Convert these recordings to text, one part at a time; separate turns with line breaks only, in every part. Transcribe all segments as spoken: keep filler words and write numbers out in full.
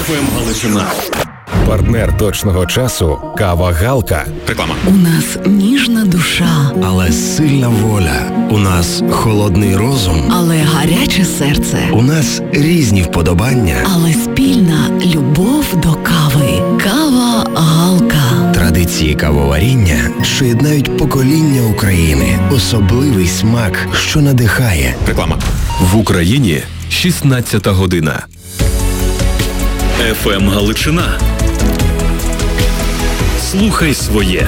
еф ем Галичина.
Партнер точного часу – кава Галка.
Реклама.
У нас ніжна душа,
але сильна воля. У нас холодний розум,
але гаряче серце.
У нас різні вподобання,
але спільна любов до кави. Кава Галка.
Традиції кавоваріння, що єднають покоління України. Особливий смак, що надихає.
Реклама. В Україні шістнадцята година. еф ем Галичина. Слухай своє.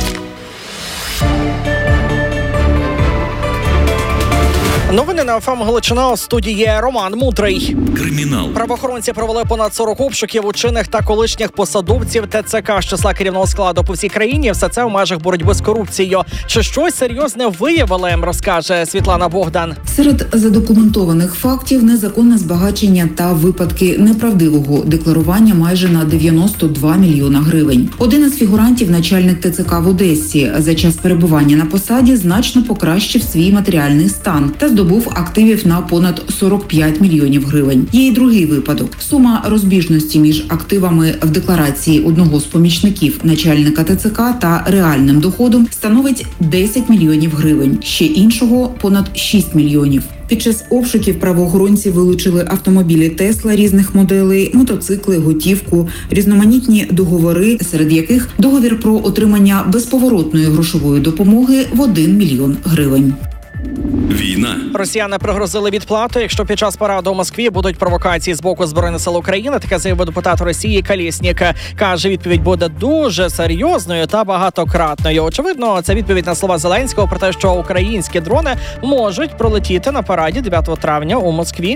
Новини на еф ем Галичина, у студії Роман Мудрий.
Кримінал.
Правоохоронці провели понад сорок обшуків у чинних та колишніх посадовців те це ка з числа керівного складу по всій країні. Все це у межах боротьби з корупцією. Чи щось серйозне виявили, розкаже Світлана Богдан.
Серед задокументованих фактів незаконне збагачення та випадки неправдивого декларування майже на дев'яносто два мільйона гривень. Один із фігурантів, начальник те це ка в Одесі, за час перебування на посаді значно покращив свій матеріальний стан та здобув активів на понад сорок п'ять мільйонів гривень. Є й другий випадок. Сума розбіжності між активами в декларації одного з помічників начальника те це ка та реальним доходом становить десять мільйонів гривень, ще іншого – понад шість мільйонів. Під час обшуків правоохоронці вилучили автомобілі Тесла різних моделей, мотоцикли, готівку, різноманітні договори, серед яких договір про отримання безповоротної грошової допомоги в один мільйон гривень.
Війна.
Росіяни пригрозили відплату, якщо під час параду у Москві будуть провокації з боку Збройних сил України. Таке заявив депутат Росії Колєснік. Каже, відповідь буде дуже серйозною та багатократною. Очевидно, це відповідь на слова Зеленського про те, що українські дрони можуть пролетіти на параді дев'ятого травня у Москві.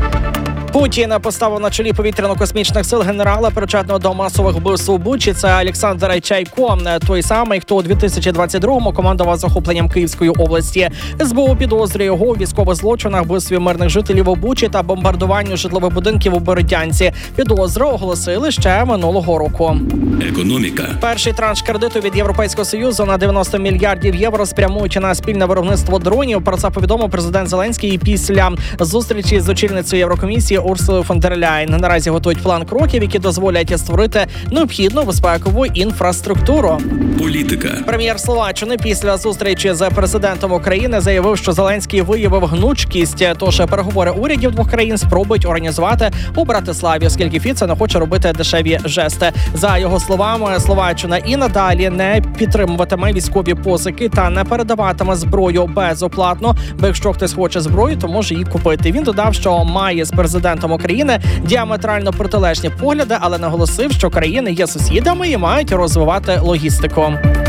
Путін поставив на чолі повітряно-космічних сил генерала, причетного до масових вбивств у Бучі. Це Олександр Чайко, той самий, хто у дві тисячі двадцять другому командував захопленням Київської області. ес бе у підозрює його у військових злочинах, вбивстві мирних жителів у Бучі та бомбардуванню житлових будинків у Бородянці. Підозру оголосили ще минулого року.
Економіка.
Перший транш кредиту від Європейського Союзу на дев'яносто мільярдів євро спрямують на спільне виробництво дронів. Про це повідомив президент Зеленський після зустрічі з очільницею Єврокомісії Урсулою фон дер Ляєн. Наразі готують план кроків, які дозволять створити необхідну безпекову інфраструктуру.
Політика.
Прем'єр Словаччини після зустрічі з президентом України заявив, що Зеленський виявив гнучкість, тож переговори урядів двох країн спробують організувати у Братиславі, оскільки Фіцо не хоче робити дешеві жести. За його словами, Словаччина і надалі не підтримуватиме військові позики та не передаватиме зброю безоплатно, бо якщо хтось хоче зброю, то може її купити. Він додав, що має з президентом України діаметрально протилежні погляди, але наголосив, що країни є сусідами і мають розвивати логістику.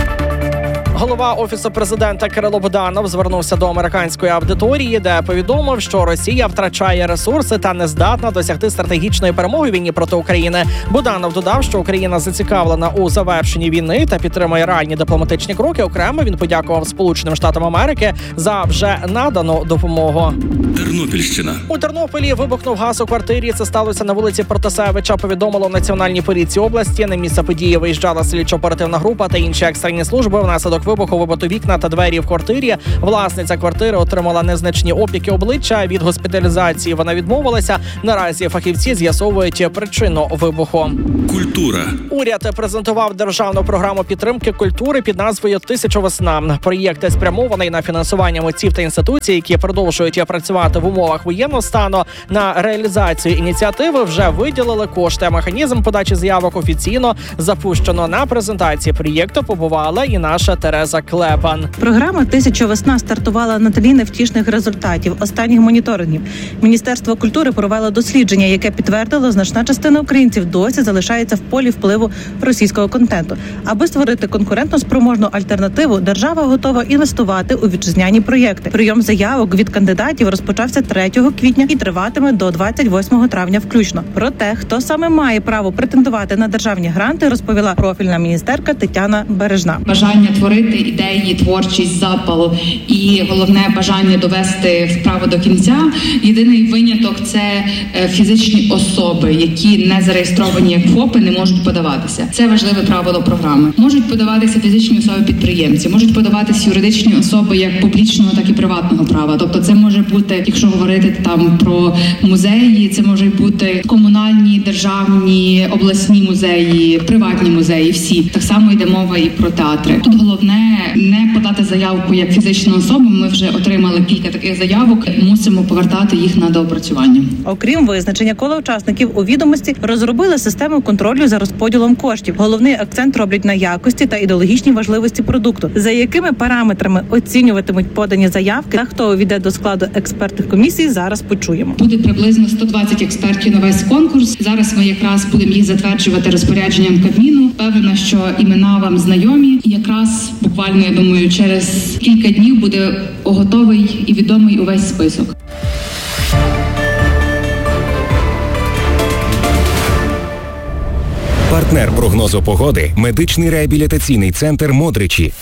Голова Офісу президента Кирило Буданов звернувся до американської аудиторії, де повідомив, що Росія втрачає ресурси та не здатна досягти стратегічної перемоги в війні проти України. Буданов додав, що Україна зацікавлена у завершенні війни та підтримує реальні дипломатичні кроки. Окремо він подякував Сполученим Штатам Америки за вже надану допомогу.
Тернопільщина.
У Тернополі вибухнув газ у квартирі. Це сталося на вулиці Протасевича, повідомило Національній поліції області. На місце події виїжджала слідчо-оперативна група та інші екстрені служби. Внаслідок вибуху вибито вікна та двері в квартирі. Власниця квартири отримала незначні опіки обличчя. Від госпіталізації вона відмовилася. Наразі фахівці з'ясовують причину вибуху.
Культура.
Уряд презентував державну програму підтримки культури під назвою «Тисяча весна». Проєкт спрямований на фінансування митців та інституцій, які продовжують працювати в умовах воєнного стану. На реалізацію ініціативи вже виділили кошти. Механізм подачі заявок офіційно запущено. На презентації проєкту побувала і наша Тереза Клепан.
Програма «Тисяча весна» стартувала на тлі невтішних результатів останніх моніторингів. Міністерство культури провело дослідження, яке підтвердило, значна частина українців досі залишається в полі впливу російського контенту. Аби створити конкурентно-спроможну альтернативу, держава готова інвестувати у вітчизняні проєкти. Прийом заявок від кандидатів розпочався третього квітня і триватиме до двадцять восьмого травня включно. Про те, хто саме має право претендувати на державні гранти, розповіла профільна міністерка Тетяна Бережна.
Бажання творити говорити ідеї, творчість, запал і головне бажання довести справу до кінця. Єдиний виняток – це фізичні особи, які не зареєстровані як ФОПи, не можуть подаватися. Це важливе правило програми. Можуть подаватися фізичні особи-підприємці, можуть подаватися юридичні особи як публічного, так і приватного права. Тобто це може бути, якщо говорити там про музеї, це можуть бути комунальні, державні, обласні музеї, приватні музеї, всі. Так само йде мова і про театри. Тут головне не подати заявку як фізична особа. Ми вже отримали кілька таких заявок. Мусимо повертати їх на доопрацювання.
Окрім визначення кола учасників у відомості, розробили систему контролю за розподілом коштів. Головний акцент роблять на якості та ідеологічній важливості продукту. За якими параметрами оцінюватимуть подані заявки та хто увійде до складу експертних комісій, зараз почуємо.
Буде приблизно сто двадцять експертів на весь конкурс. Зараз ми якраз будемо їх затверджувати розпорядженням Кабміну. Впевнена, що імена вам знайомі. І якраз буквально, я думаю, через кілька днів буде готовий і відомий увесь список.
Партнер прогнозу погоди – медичний реабілітаційний центр «Модричі».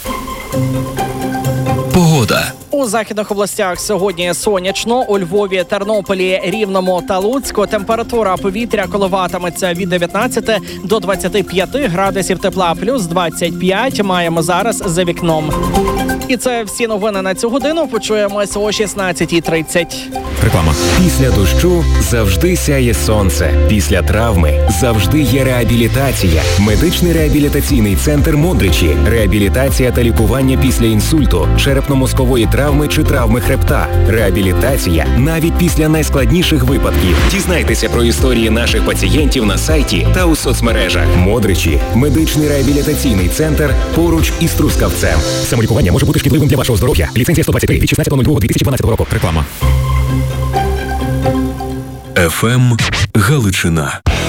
Погода.
У західних областях сьогодні сонячно. У Львові, Тернополі, Рівному та Луцьку температура повітря коливатиметься від дев'ятнадцяти до двадцяти п'яти градусів тепла, плюс двадцять п'ять маємо зараз за вікном. І це всі новини на цю годину. Почуємось о шістнадцятій тридцять.
Реклама. Після дощу завжди сяє сонце. Після травми завжди є реабілітація. Медичний реабілітаційний центр «Модричі». Реабілітація та лікування після інсульту, черепно-мозкової травми чи травми хребта. Реабілітація навіть після найскладніших випадків. Дізнайтеся про історії наших пацієнтів на сайті та у соцмережах. «Модричі» – медичний реабілітаційний центр поруч із Трускавцем. Самолікування може бути шкідливим для вашого здоров'я. Ліцензія сто двадцять три від шістнадцятого лютого дві тисячі дванадцятого року. Реклама.
еф ем Галичина.